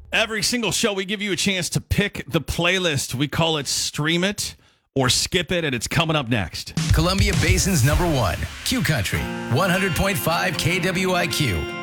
Every single show, we give you a chance to pick the playlist. We call it Stream It or Skip It, and it's coming up next. Columbia Basin's #1, Q Country, 100.5 KWIQ.